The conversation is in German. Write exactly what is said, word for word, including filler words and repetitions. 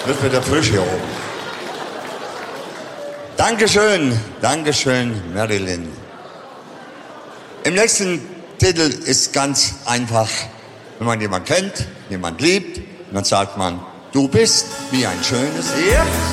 Wird wieder frisch hier oben. Dankeschön, Dankeschön, Marilyn. Im nächsten Titel ist ganz einfach, wenn man jemanden kennt, jemand liebt, dann sagt man, du bist wie ein schönes Herz.